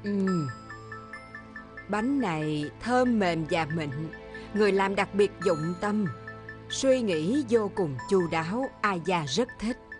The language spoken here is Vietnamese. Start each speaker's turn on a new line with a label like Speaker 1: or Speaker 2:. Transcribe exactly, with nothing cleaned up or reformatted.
Speaker 1: Ừm, bánh này thơm mềm và mịn, người làm đặc biệt dụng tâm, suy nghĩ vô cùng chu đáo, Aya rất thích.